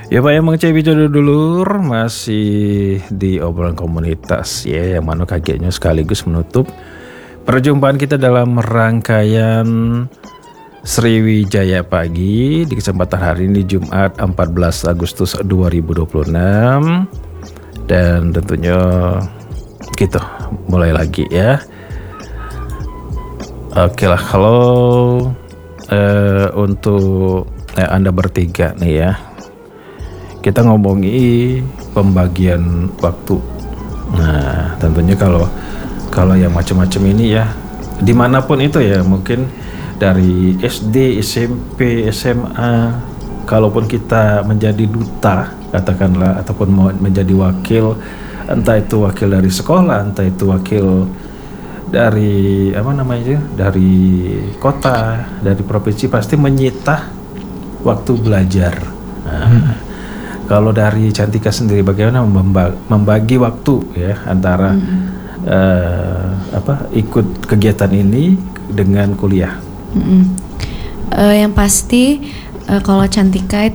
Ya Pak emang Cebi jodoh dulur masih di obrolan komunitas ya yang mana kagetnya sekaligus menutup perjumpaan kita dalam rangkaian Sriwijaya Pagi di kesempatan hari ini Jumat 14 Agustus 2026 dan tentunya gitu mulai lagi ya. Oke lah kalau untuk Anda bertiga nih ya. Kita ngomongi pembagian waktu. Nah, tentunya kalau yang macam-macam ini ya, dimanapun itu ya, mungkin dari SD, SMP, SMA, kalaupun kita menjadi duta, katakanlah, ataupun mau menjadi wakil, entah itu wakil dari sekolah, entah itu wakil dari dari kota, dari provinsi, pasti menyita waktu belajar. Nah, kalau dari Cantika sendiri bagaimana membagi waktu ya antara ikut kegiatan ini dengan kuliah? Yang pasti kalau Cantika